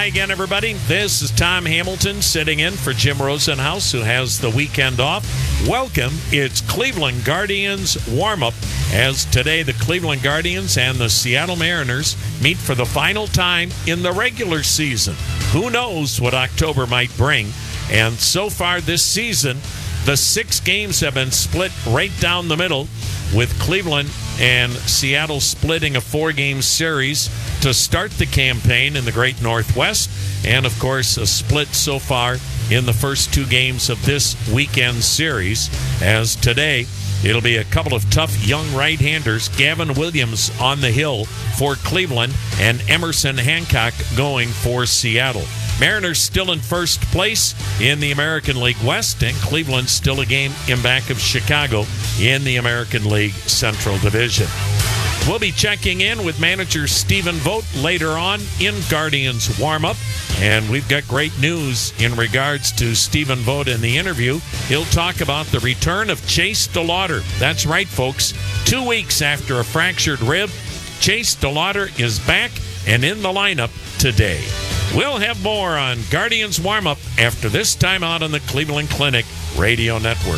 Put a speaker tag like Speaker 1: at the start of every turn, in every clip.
Speaker 1: Hi again, everybody. This is Tom Hamilton sitting in for Jim Rosenhaus, who has the weekend off. Welcome. It's Cleveland Guardians warm-up, as today the Cleveland Guardians and the Seattle Mariners meet for the final time in the regular season. Who knows what October might bring? And so far this season, the 6 games have been split right down the middle, with Cleveland and Seattle splitting a 4-game series to start the campaign in the Great Northwest, and of course a split so far in the first 2 games of this weekend series, as today it'll be a couple of tough young right-handers, Gavin Williams on the hill for Cleveland and Emerson Hancock going for Seattle. Mariners still in first place in the American League West, and Cleveland still a game in back of Chicago in the American League Central Division. We'll be checking in with manager Stephen Vogt later on in Guardians warm-up, and we've got great news in regards to Stephen Vogt in the interview. He'll talk about the return of Chase DeLauter. That's right, folks. 2 weeks after a fractured rib, Chase DeLauter is back and in the lineup today. We'll have more on Guardians warm-up after this time out on the Cleveland Clinic Radio Network.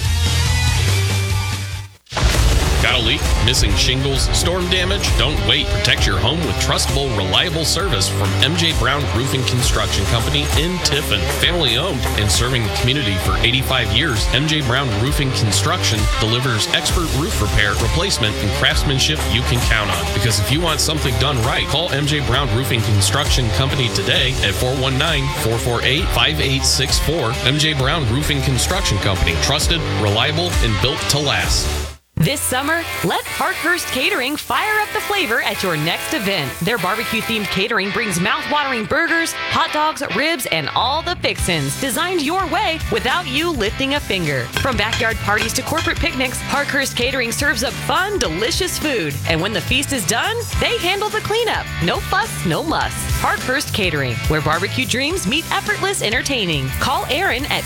Speaker 2: Got a leak? Missing shingles? Storm damage? Don't wait. Protect your home with trustable, reliable service from MJ Brown Roofing Construction Company in Tiffin. Family owned and serving the community for 85 years, MJ Brown Roofing Construction delivers expert roof repair, replacement, and craftsmanship you can count on. Because if you want something done right, call MJ Brown Roofing Construction Company today at 419-448-5864. MJ Brown Roofing Construction Company. Trusted, reliable, and built to last.
Speaker 3: This summer, let Parkhurst Catering fire up the flavor at your next event. Their barbecue-themed catering brings mouth-watering burgers, hot dogs, ribs, and all the fixins designed your way without you lifting a finger. From backyard parties to corporate picnics, Parkhurst Catering serves up fun, delicious food. And when the feast is done, they handle the cleanup. No fuss, no muss. Parkhurst Catering, where barbecue dreams meet effortless entertaining. Call Aaron at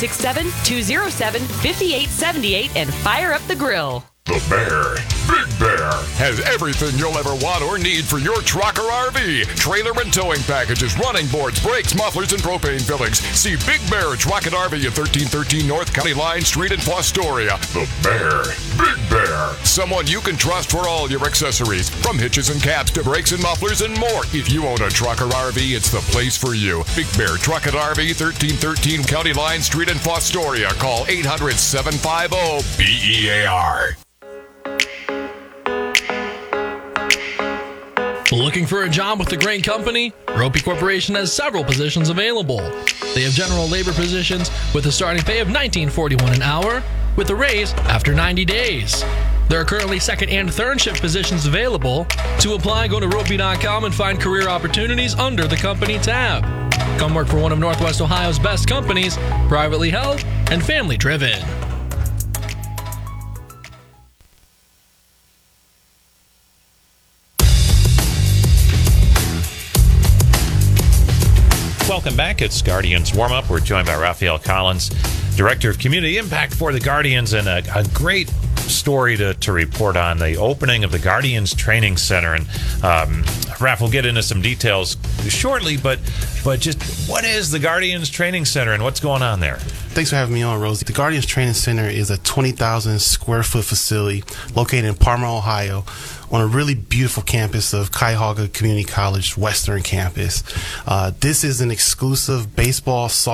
Speaker 3: 567-207-5878 and fire up the grill.
Speaker 4: The Bear, Big Bear, has everything you'll ever want or need for your truck or RV. Trailer and towing packages, running boards, brakes, mufflers, and propane fillings. See Big Bear Truck and RV at 1313 North County Line Street in Fostoria. The Bear, Big Bear, someone you can trust for all your accessories, from hitches and caps to brakes and mufflers and more. If you own a truck or RV, it's the place for you. Big Bear Truck and RV, 1313 County Line Street in Fostoria. Call 800-750-BEAR.
Speaker 5: Looking for a job with a great company? Ropey Corporation has several positions available. They have general labor positions with a starting pay of $19.41 an hour, with a raise after 90 days. There are currently second and third shift positions available. To apply, go to ropey.com and find career opportunities under the company tab. Come work for one of Northwest Ohio's best companies, privately held and family driven.
Speaker 1: Welcome back. It's Guardians Warm-Up. We're joined by Raphael Collins, Director of Community Impact for the Guardians, and a great story to report on the opening of the Guardians Training Center. And Raph, we'll get into some details shortly, but just what is the Guardians Training Center and what's going on there?
Speaker 6: Thanks for having me on, Rosie. The Guardians Training Center is a 20,000 square foot facility located in Parma, Ohio, on a really beautiful campus of Cuyahoga Community College Western Campus. This is an exclusive baseball,